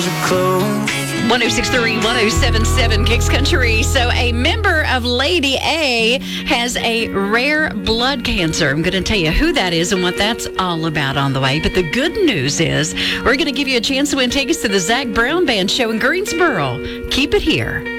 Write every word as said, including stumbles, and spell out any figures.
doors are closed. one oh six point three, one oh seven point seven Kicks Country. So a member of Lady A has a rare blood cancer. I'm going to tell you who that is and what that's all about on the way. But the good news is we're going to give you a chance to win tickets to the Zach Brown Band show in Greensboro. Keep it here.